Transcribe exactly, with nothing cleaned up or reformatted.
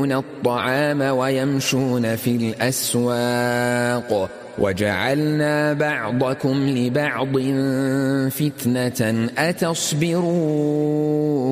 ويأكلون الطعام ويمشون في الأسواق وجعلنا بعضكم لبعض فتنة أتصبرون